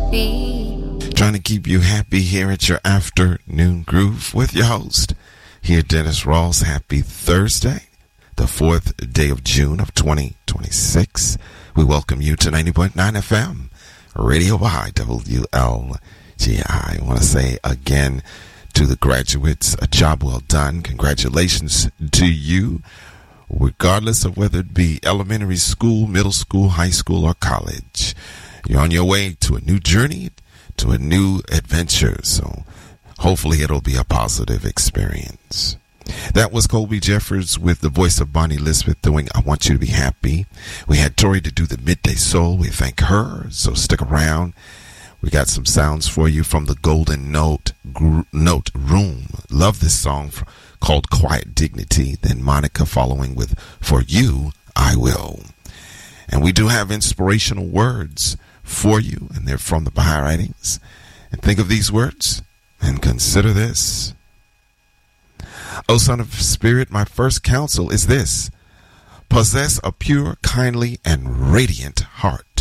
Trying to keep you happy here at your afternoon groove with your host here, Dennis Rawls. Happy Thursday, the 4th day of June of 2026. We welcome you to 90.9 FM, Radio Y, WLGI. I want to say again to the graduates, a job well done. Congratulations to you, regardless of whether it be elementary school, middle school, high school, or college. You're on your way to a new journey, to a new adventure, so hopefully it'll be a positive experience. That was Colby Jeffers with the voice of Bonnie Elizabeth doing I Want You to Be Happy. We had Tori to do the Midday Soul. We thank her, so stick around. We got some sounds for you from the Golden Note Room. Love this song called Quiet Dignity. Then Monica following with For You, I Will. And we do have inspirational words for you, and they're from the Baha'i writings. And think of these words and consider this. O son of spirit, my first counsel is this: possess a pure, kindly, and radiant heart.